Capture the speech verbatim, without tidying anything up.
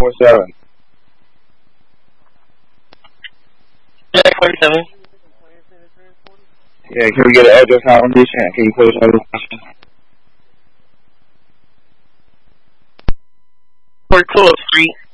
four seven. Jack forty-seven. Yeah, can we get an address confirmation? Can you put us on this question? Fort Cool Street.